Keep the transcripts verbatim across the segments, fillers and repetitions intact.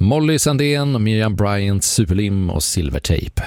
Molly Sandén, Miriam Bryant, Superlim och Silvertape.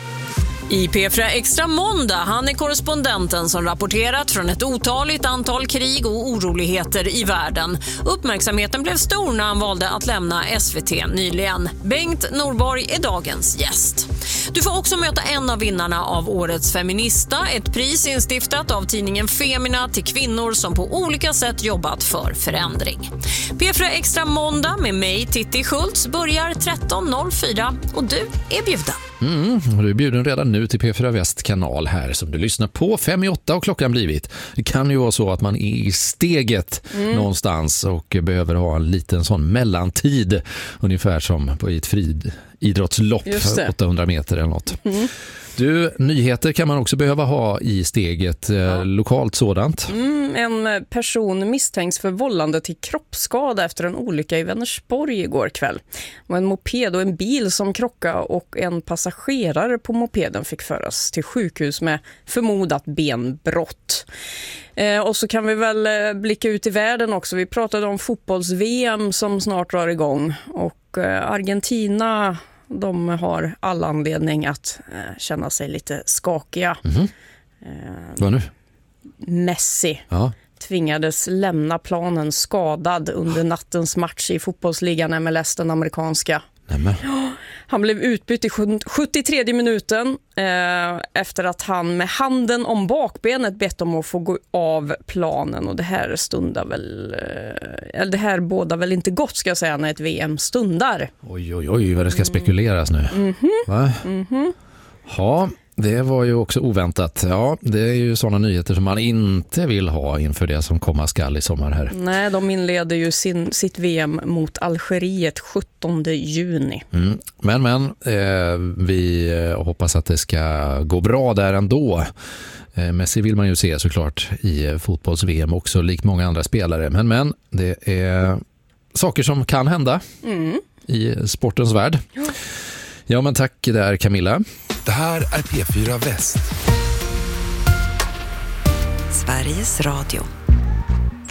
I P fyra Extra måndag, han är korrespondenten som rapporterat från ett otaligt antal krig och oroligheter i världen. Uppmärksamheten blev stor när han valde att lämna S V T nyligen. Bengt Norborg är dagens gäst. Du får också möta en av vinnarna av årets Feminista, ett pris instiftat av tidningen Femina till kvinnor som på olika sätt jobbat för förändring. P fyra Extra måndag med mig, Titti Schultz, börjar tretton noll fyra och du är bjuden. Mm, du är bjuden redan nu till P fyra Väst kanal här som du lyssnar på. Fem i åtta och klockan blivit. Det kan ju vara så att man är i steget mm. någonstans och behöver ha en liten sån mellantid. Ungefär som på ett friidrottslopp, åttahundra meter eller något. Mm. Du, nyheter kan man också behöva ha i steget, ja. Lokalt sådant. Mm, en person misstänks för vållande till kroppsskada efter en olycka i Vänersborg igår kväll. Det var en moped och en bil som krockade och en passagerare på mopeden fick föras till sjukhus med förmodat benbrott. Eh, och så kan vi väl blicka ut i världen också. Vi pratade om fotbolls-V M som snart drar igång och eh, Argentina... De har all anledning att eh, känna sig lite skakiga. Mm-hmm. Eh, Vad nu? Messi ja. tvingades lämna planen skadad under nattens match i fotbollsligan M L S, den amerikanska. Nämen. Han blev utbytt i sjuttiotredje minuten eh, efter att han med handen om bakbenet bett om att få gå av planen. Och det här stundar väl, eh, eller det här bådar väl inte gott ska jag säga när ett V M stundar. Oj, oj, oj, vad det ska spekuleras nu. Mm-hmm. Va? Mm-hmm. Ja, det var ju också oväntat. Ja, det är ju sådana nyheter som man inte vill ha inför det som komma skall i sommar här. Nej, de inleder ju sin, sitt V M mot Algeriet sjuttonde juni. Mm. Men, men, eh, vi hoppas att det ska gå bra där ändå. Eh, Messi vill man ju se såklart i fotbolls-V M också, likt många andra spelare. Men, men, det är saker som kan hända mm. i sportens värld. Ja. Ja, men tack där Camilla. Det här är P fyra Väst. Sveriges Radio.